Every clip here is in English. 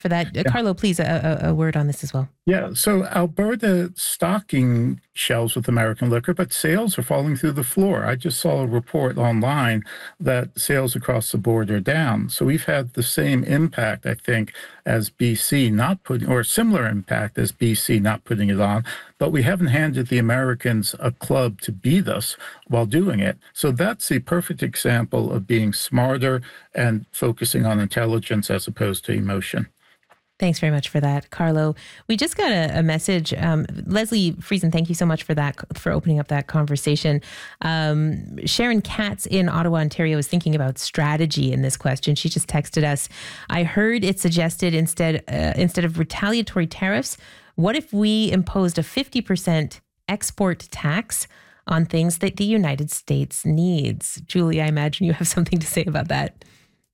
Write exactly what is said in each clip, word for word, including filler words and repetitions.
for that. Uh, Carlo, please, a, a, a word on this as well. Yeah, so Alberta stocking shelves with American liquor, but sales are falling through the floor. I just saw a report online that sales across the board are down. So we've had the same impact, I think, as B C not putting, or similar impact as B C not putting it on, but we haven't handed the Americans a club to beat us while doing it. So that's the perfect example of being smarter and focusing on intelligence as opposed to emotion. Thanks very much for that, Carlo. We just got a, a message. Um, Leslie Friesen, thank you so much for that, for opening up that conversation. Um, Sharon Katz in Ottawa, Ontario is thinking about strategy in this question. She just texted us. I heard it suggested instead, uh, instead of retaliatory tariffs, what if we imposed a fifty percent export tax on things that the United States needs? Julie, I imagine you have something to say about that.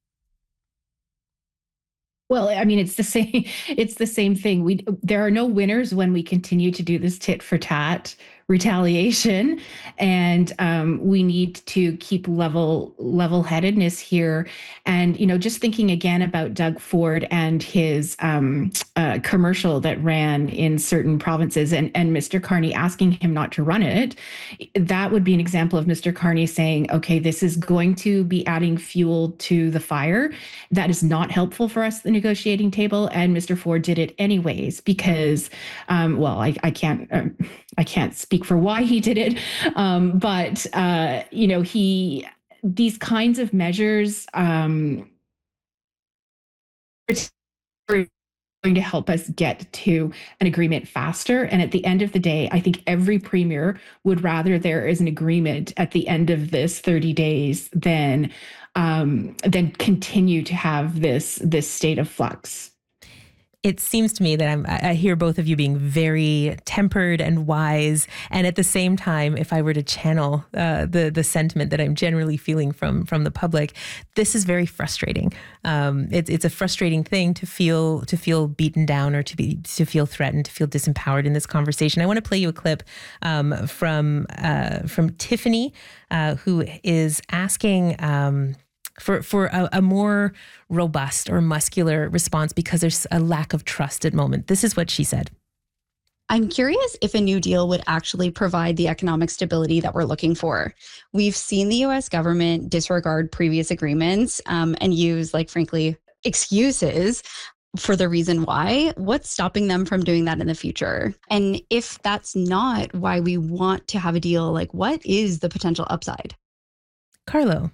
Well, I mean, it's the same. It's the same thing. We there are no winners when we continue to do this tit for tat retaliation, and um, we need to keep level level headedness here. And you know, just thinking again about Doug Ford and his um, uh, commercial that ran in certain provinces, and and Mister Carney asking him not to run it. That would be an example of Mister Carney saying, "Okay, this is going to be adding fuel to the fire. That is not helpful for us at the negotiating table." And Mister Ford did it anyways because, um, well, I, I can't uh, I can't speak for why he did it, um, but uh, you know, he these kinds of measures um, are going to help us get to an agreement faster. And at the end of the day, I think every premier would rather there is an agreement at the end of this thirty days than um, than continue to have this this state of flux. It seems to me that I'm, I hear both of you being very tempered and wise. And at the same time, if I were to channel uh, the the sentiment that I'm generally feeling from from the public, this is very frustrating. Um, it's it's a frustrating thing to feel to feel beaten down or to be to feel threatened, to feel disempowered in this conversation. I want to play you a clip um, from uh, from Tiffany, uh, who is asking. Um, for for a, a more robust or muscular response because there's a lack of trust at the moment. This is what she said. I'm curious if a new deal would actually provide the economic stability that we're looking for. We've seen the U S government disregard previous agreements um, and use, like, frankly, excuses for the reason why. What's stopping them from doing that in the future? And if that's not why we want to have a deal, like, what is the potential upside? Carlo.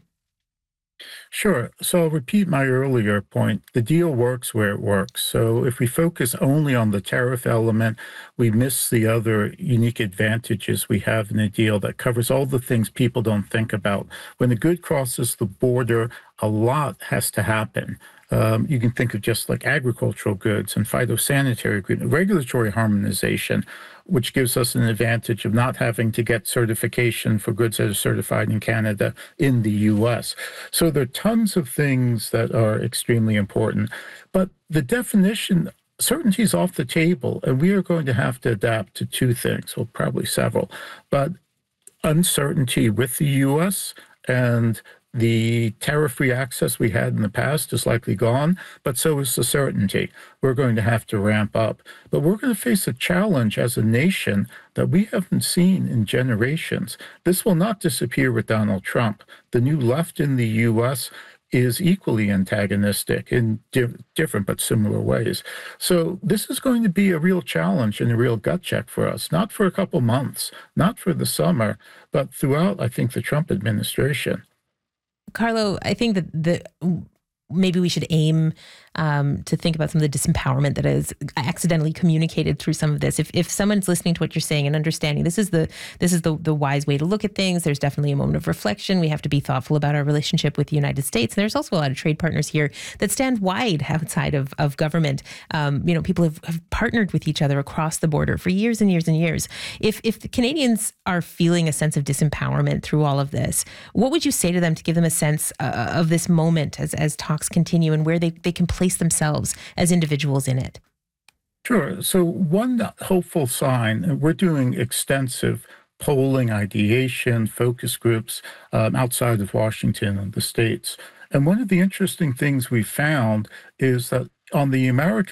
Sure. So I'll repeat my earlier point. The deal works where it works. So if we focus only on the tariff element, we miss the other unique advantages we have in a deal that covers all the things people don't think about. When a good crosses the border, a lot has to happen. Um, you can think of just like agricultural goods and phytosanitary agreement, regulatory harmonization, which gives us an advantage of not having to get certification for goods that are certified in Canada in the U S. So there are tons of things that are extremely important. But the definition, certainty is off the table, and we are going to have to adapt to two things, well, probably several, but uncertainty with the U S and the tariff-free access we had in the past is likely gone, but so is the certainty. We're going to have to ramp up. But we're going to face a challenge as a nation that we haven't seen in generations. This will not disappear with Donald Trump. The new left in the U S is equally antagonistic in di- different but similar ways. So this is going to be a real challenge and a real gut check for us, not for a couple months, not for the summer, but throughout, I think, the Trump administration. Carlo, I think that the maybe we should aim um, to think about some of the disempowerment that is accidentally communicated through some of this. If if someone's listening to what you're saying and understanding, this is the this is the the wise way to look at things. There's definitely a moment of reflection. We have to be thoughtful about our relationship with the United States. And there's also a lot of trade partners here that stand wide outside of, of government. Um, you know, people have, have partnered with each other across the border for years and years and years. If if the Canadians are feeling a sense of disempowerment through all of this, what would you say to them to give them a sense uh, of this moment as as talks continue and where they, they can place themselves as individuals in it? Sure. So one hopeful sign, and we're doing extensive polling, ideation, focus groups um, outside of Washington and the states. And one of the interesting things we found is that on the American